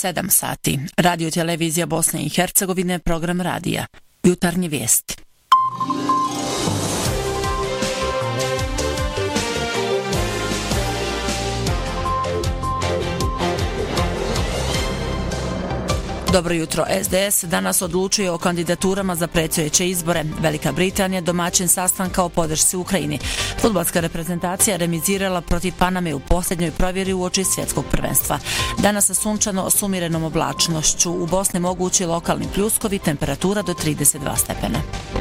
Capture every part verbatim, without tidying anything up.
sedam sati. Radio televizija Bosne i Hercegovine, program radija. Jutarnje vijesti. Dobro jutro. S D S danas odlučuje o kandidaturama za predstojeće izbore. Velika Britanija domaćin sastanka o podršci Ukrajini. Fudbalska reprezentacija remizirala protiv Paname u posljednjoj provjeri uoči svjetskog prvenstva. Danas sunčano s umjerenom oblačnošću. U Bosni mogući lokalni pljuskovi, temperatura do trideset dva stepena.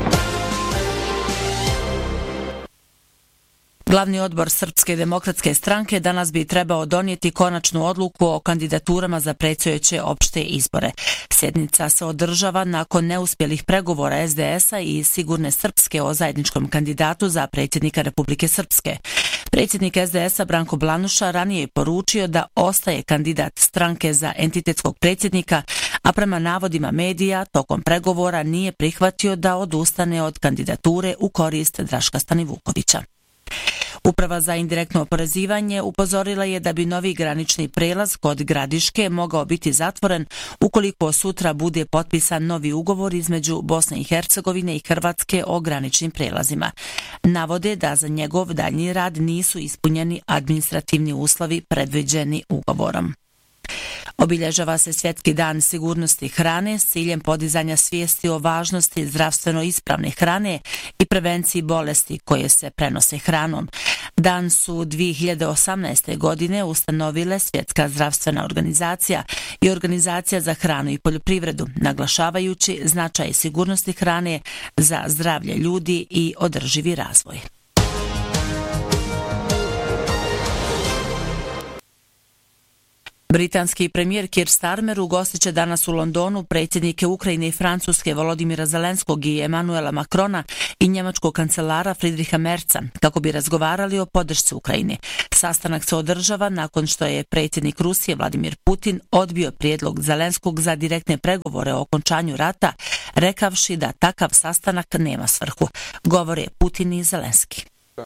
Glavni odbor Srpske demokratske stranke danas bi trebao donijeti konačnu odluku o kandidaturama za predstojeće opšte izbore. Sjednica se održava nakon neuspjelih pregovora S D S-a i Sigurne Srpske o zajedničkom kandidatu za predsjednika Republike Srpske. Predsjednik S D S-a Branko Blanuša ranije je poručio da ostaje kandidat stranke za entitetskog predsjednika, a prema navodima medija tokom pregovora nije prihvatio da odustane od kandidature u korist Draška Stanivukovića. Uprava za indirektno oporezivanje upozorila je da bi novi granični prelaz kod Gradiške mogao biti zatvoren ukoliko sutra bude potpisan novi ugovor između Bosne i Hercegovine i Hrvatske o graničnim prelazima. Navode da za njegov daljnji rad nisu ispunjeni administrativni uslovi predviđeni ugovorom. Obilježava se Svjetski dan sigurnosti hrane s ciljem podizanja svijesti o važnosti zdravstveno ispravne hrane i prevenciji bolesti koje se prenose hranom. Dan su dvije hiljade osamnaeste. godine ustanovile Svjetska zdravstvena organizacija i Organizacija za hranu i poljoprivredu, naglašavajući značaj sigurnosti hrane za zdravlje ljudi i održivi razvoj. Britanski premijer Keir Starmer ugostit će danas u Londonu predsjednike Ukrajine i Francuske Volodimira Zelenskog i Emanuela Macrona i njemačkog kancelara Friedricha Merza kako bi razgovarali o podršci Ukrajini. Sastanak se održava nakon što je predsjednik Rusije Vladimir Putin odbio prijedlog Zelenskog za direktne pregovore o okončanju rata, rekavši da takav sastanak nema svrhu. Govore Putin i Zelenski.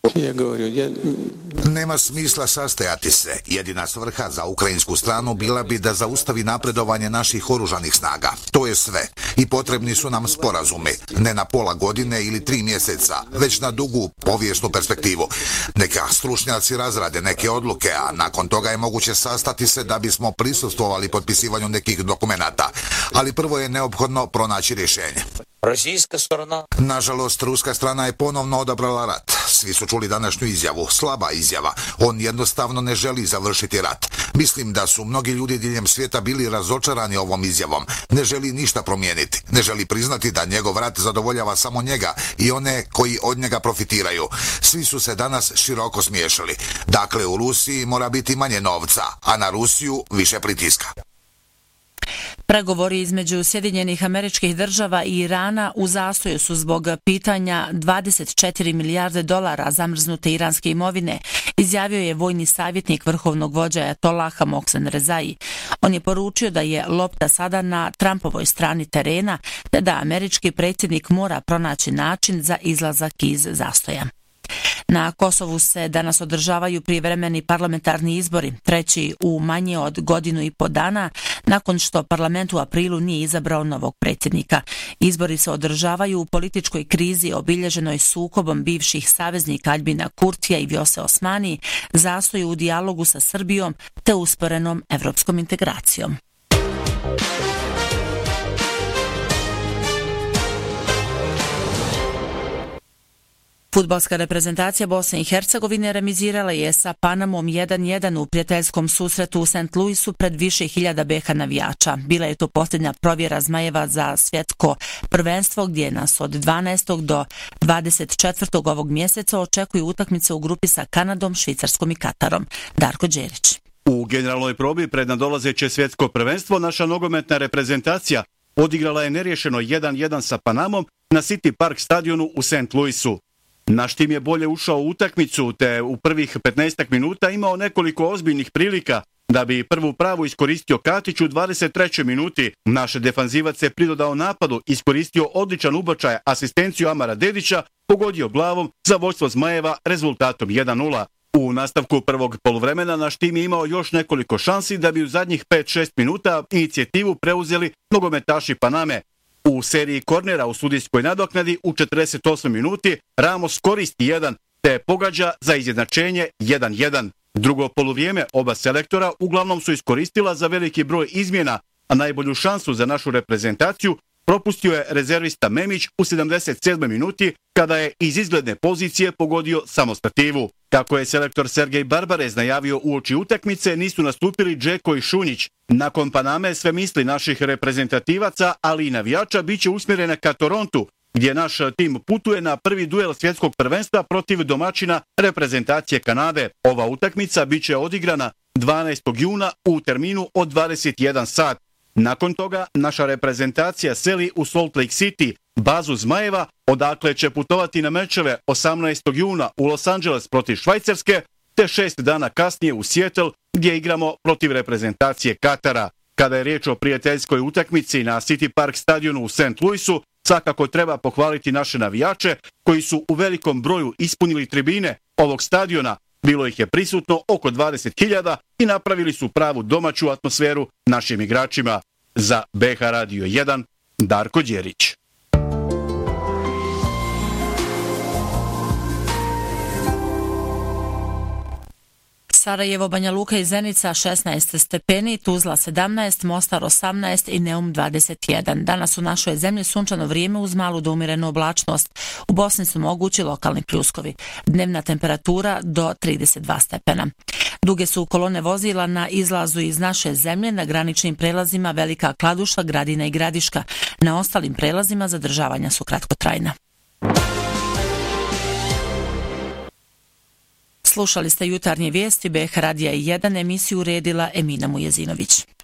Nema smisla sastajati se. Jedina svrha za ukrajinsku stranu bila bi da zaustavi napredovanje naših oružanih snaga. To je sve. I potrebni su nam sporazumi. Ne na pola godine ili tri mjeseca, već na dugu povijesnu perspektivu. Neka stručnjaci razrade neke odluke, a nakon toga je moguće sastati se da bismo prisustvovali potpisivanju nekih dokumenata. Ali prvo je neophodno pronaći rješenje. Nažalost, ruska strana je ponovno odabrala rat. Svi su čuli današnju izjavu, slaba izjava. On jednostavno ne želi završiti rat. Mislim da su mnogi ljudi diljem svijeta bili razočarani ovom izjavom. Ne želi ništa promijeniti. Ne želi priznati da njegov rat zadovoljava samo njega i one koji od njega profitiraju. Svi su se danas široko smiješali. Dakle, u Rusiji mora biti manje novca, a na Rusiju više pritiska. Pregovori između Sjedinjenih Američkih Država i Irana u zastoju su zbog pitanja dvadeset četiri milijarde dolara zamrznute iranske imovine, izjavio je vojni savjetnik vrhovnog vođa Ajatollaha Mohsen Rezai. On je poručio da je lopta sada na Trumpovoj strani terena, te da američki predsjednik mora pronaći način za izlazak iz zastoja. Na Kosovu se danas održavaju prijevremeni parlamentarni izbori, treći u manje od godinu i po dana, nakon što parlament u aprilu nije izabrao novog predsjednika. Izbori se održavaju u političkoj krizi obilježenoj sukobom bivših saveznika Aljbina Kurtija i Vjose Osmani, zastoju u dijalogu sa Srbijom te usporenom evropskom integracijom. Fudbalska reprezentacija Bosne i Hercegovine remizirala je sa Panamom jedan jedan u prijateljskom susretu u Saint Louisu pred više hiljada B H navijača. Bila je to posljednja provjera Zmajeva za svjetsko prvenstvo gdje nas od dvanaestog do dvadeset četvrtog ovog mjeseca očekuju utakmice u grupi sa Kanadom, Švicarskom i Katarom. Darko Đerić. U generalnoj probi pred nadolazeće svjetsko prvenstvo naša nogometna reprezentacija odigrala je neriješeno jedan jedan sa Panamom na City Park stadionu u Saint Louisu. Naš tim je bolje ušao u utakmicu, te u prvih petnaestak minuta imao nekoliko ozbiljnih prilika da bi prvu pravu iskoristio Katić u dvadeset trećoj minuti. Naš defanzivac se pridodao napadu, iskoristio odličan ubačaj, asistenciju Amara Dedića, pogodio glavom za vođstvo Zmajeva rezultatom jedan nula. U nastavku prvog poluvremena naš tim je imao još nekoliko šansi da bi u zadnjih pet šest minuta inicijativu preuzeli nogometaši Paname. U seriji kornera u sudijskoj nadoknadi u četrdeset osmoj minuti Ramos koristi jedan te pogađa za izjednačenje jedan jedan. Drugo poluvrijeme oba selektora uglavnom su iskoristila za veliki broj izmjena, a najbolju šansu za našu reprezentaciju propustio je rezervista Memić u sedamdeset sedmoj minuti kada je iz izgledne pozicije pogodio samo stativu. Kako je selektor Sergej Barbarez najavio uoči utakmice, nisu nastupili Džeko i Šunjić. Nakon Paname sve misli naših reprezentativaca, ali i navijača, bit će usmjerene ka Torontu, gdje naš tim putuje na prvi duel svjetskog prvenstva protiv domaćina reprezentacije Kanade. Ova utakmica bit će odigrana dvanaestog juna u terminu od dvadeset jedan sat. Nakon toga naša reprezentacija seli u Salt Lake City, bazu Zmajeva, odakle će putovati na mečeve osamnaestog juna u Los Angeles protiv Švajcarske, te šest dana kasnije u Seattle, gdje igramo protiv reprezentacije Katara. Kada je riječ o prijateljskoj utakmici na City Park stadionu u Saint Louisu, svakako treba pohvaliti naše navijače koji su u velikom broju ispunili tribine ovog stadiona. Bilo ih je prisutno oko dvadeset hiljada i napravili su pravu domaću atmosferu našim igračima. Za B H Radio jedan, Darko Đerić. Sarajevo, Banja Luka i Zenica šesnaest stepeni, Tuzla sedamnaest, Mostar osamnaest i Neum dvadeset jedan. Danas u našoj zemlji sunčano vrijeme uz malu do umjerenu oblačnost. U Bosni su mogući lokalni pljuskovi. Dnevna temperatura do trideset dva stepena. Duge su kolone vozila na izlazu iz naše zemlje na graničnim prelazima Velika Kladuša, Gradina i Gradiška. Na ostalim prelazima zadržavanja su kratkotrajna. Slušali ste jutarnje vijesti B H Radija jedan, emisiju uredila Emina Mujezinović.